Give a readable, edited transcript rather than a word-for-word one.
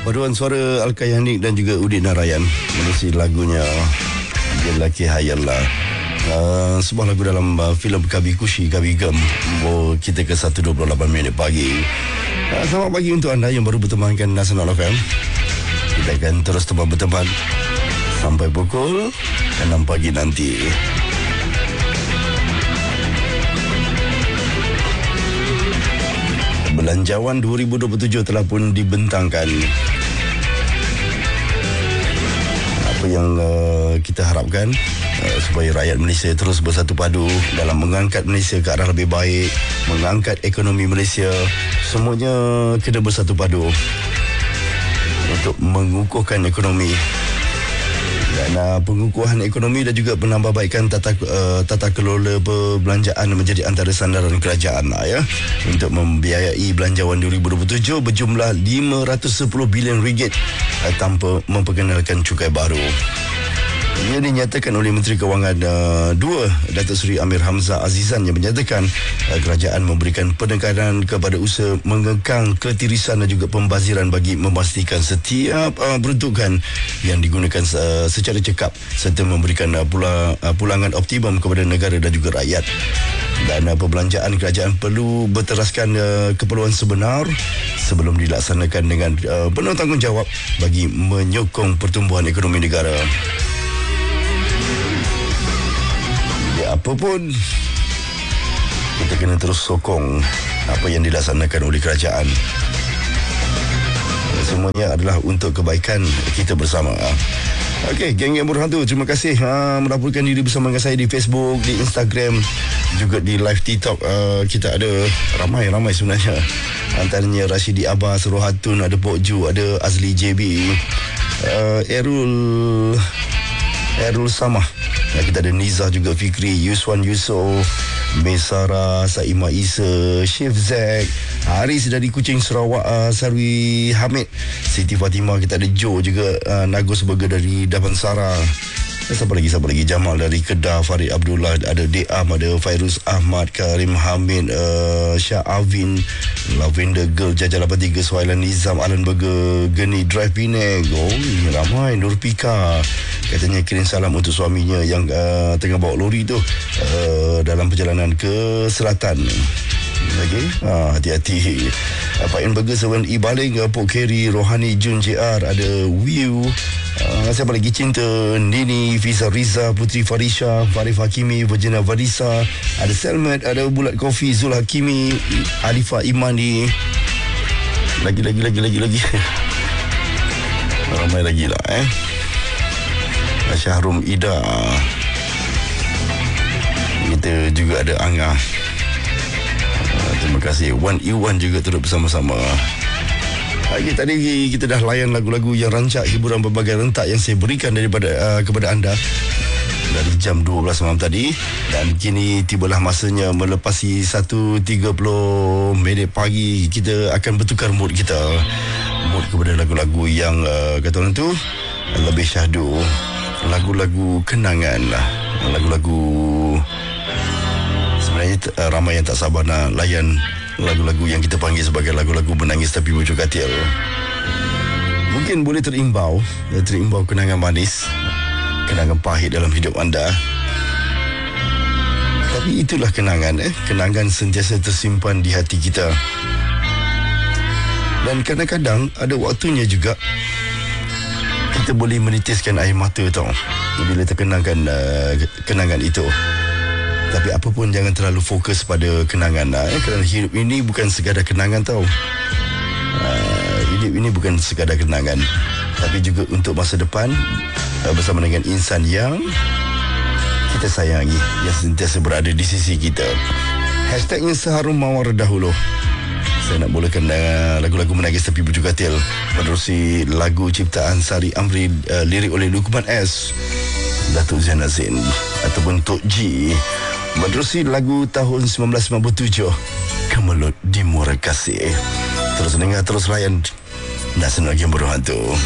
Paduan suara Al-Kayanik dan juga Udin Narayan mengisi lagunya Dia Lelaki Hayallah. Sebuah lagu dalam filem Kabi Kushi Kabi Gem. Kita ke 1.28 minit pagi. Selamat pagi untuk anda yang baru bertemankan Nasional FM. Kita akan terus berteman sampai pukul 6 pagi nanti. Belanjawan 2027 telah pun dibentangkan. Apa yang kita harapkan supaya rakyat Malaysia terus bersatu padu dalam mengangkat Malaysia ke arah lebih baik, mengangkat ekonomi Malaysia, semuanya kena bersatu padu untuk mengukuhkan ekonomi. Dan pengukuhan ekonomi dan juga penambahbaikan tata kelola perbelanjaan menjadi antara sandaran kerajaan untuk membiayai belanjawan 2027 berjumlah 510 bilion ringgit tanpa memperkenalkan cukai baru. Ia dinyatakan oleh Menteri Kewangan 2 Datuk Seri Amir Hamzah Azizan yang menyatakan kerajaan memberikan penekanan kepada usaha mengekang ketirisan dan juga pembaziran bagi memastikan setiap peruntukan yang digunakan secara cekap serta memberikan pulangan optimum kepada negara dan juga rakyat. Dan perbelanjaan kerajaan perlu berteraskan keperluan sebenar sebelum dilaksanakan dengan penuh tanggungjawab bagi menyokong pertumbuhan ekonomi negara. Apapun, kita kena terus sokong apa yang dilaksanakan oleh kerajaan. Semuanya adalah untuk kebaikan kita bersama. Okey, geng-geng berhantu, terima kasih melaporkan diri bersama dengan saya di Facebook, di Instagram, juga di live TikTok. Kita ada ramai sebenarnya. Antaranya Rashidi Abbas, Rohatun, ada Pok Ju, ada Azli JB, Erul Samah. Kita ada Nizah juga, Fikri, Yuswan Yusof, Mesara, Saimah Isa, Chef Zack, Haris dari Kuching Sarawak, Sarwi Hamid, Siti Fatimah. Kita ada Joe juga, Nagus Burger dari Damansara. Siapa lagi? Jamal dari Kedah, Farid Abdullah, ada Deam, ada Fairuz Ahmad, Karim Hamid, Syah Avin, Lavender Girl, Jajah 83, Suhailan Nizam, Alan Burger, Geni Drive Penang. Ramai. Nur Pika katanya kirim salam untuk suaminya yang tengah bawa lori tu dalam perjalanan ke selatan. Okey, hati-hati. Pak Burger, Seven E Baling, Pok Kerry, Rohani Jun JR, ada Wiu. Siapa lagi? Cinta Nini, Fiza Riza, Putri Farisha, Farif Hakimi, Virginia Vadisa, ada Selmet, ada Bulat Kofi, Zul Hakimi, Alifah Imani. Lagi ramai lagi lah Syahrum Ida. Kita juga ada Angah. Terima kasih. Wan Iwan juga turut bersama-sama. Okay, tadi kita dah layan lagu-lagu yang rancak hiburan berbagai rentak yang saya berikan daripada kepada anda dari jam 12 malam tadi. Dan kini tibalah masanya melepasi 1.30 minit pagi. Kita akan bertukar mood kita. Mood kepada lagu-lagu yang kata orang tu lebih syahdu. Lagu-lagu kenangan lah. Lagu-lagu sebenarnya ramai yang tak sabar nak layan lagu-lagu yang kita panggil sebagai lagu-lagu menangis tapi bujuk katil. Mungkin boleh terimbau kenangan manis, kenangan pahit dalam hidup anda. Tapi itulah kenangan kenangan sentiasa tersimpan di hati kita. Dan kadang-kadang ada waktunya juga kita boleh menitiskan air mata tau bila terkenangkan kenangan itu. Tapi apa pun jangan terlalu fokus pada kenangan kerana hidup ini bukan sekadar kenangan tau. Hidup ini bukan sekadar kenangan, tapi juga untuk masa depan bersama dengan insan yang kita sayangi, yang sentiasa berada di sisi kita. Hashtagnya Seharum Mawar dahulu. Saya nak bolehkan lagu-lagu menangis tapi bujuk katil menerusi lagu ciptaan Sari Amri, lirik oleh Luqman S, Datuk Zain Azin ataupun Tok G. Menerusi lagu tahun 1997, Kemelut di Muara Kasih. Terus dengar, terus layan Nasional Game Berhantu.